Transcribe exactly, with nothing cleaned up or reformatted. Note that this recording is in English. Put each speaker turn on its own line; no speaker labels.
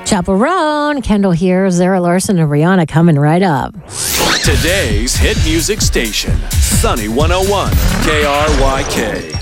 Chaperone, Kendall here, Zara Larson and Rihanna coming right up.
Today's hit music station, Sunny one oh one K R Y K.